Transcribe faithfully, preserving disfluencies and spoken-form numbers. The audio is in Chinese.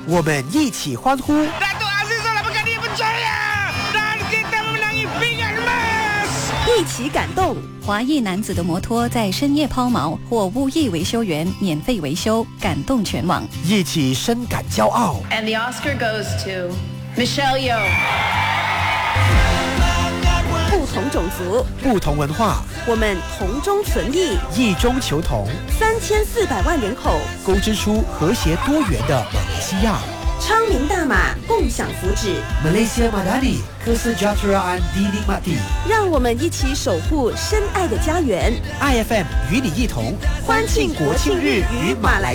我们一起欢呼。 Dato' Aziz telah berkali berjaya dan kita memenangi Pingat Emas。 一起感动。 华裔男子的摩托在深夜抛锚，或无意维修员免费维修，感动全网。 一起深感骄傲。 And the Oscar goes to Michelle Yeoh。 不同种族， 不同文化， 我们同中存异， 异中求同。 三千四百万人口， 勾织出和谐多元的马来西亚。 昌明大马，共享福祉。 Malaysia Madani Kesejahteraan Dinikmati。 让我们一起守护深爱的家园。 I F M 与你一同欢庆国庆日与马来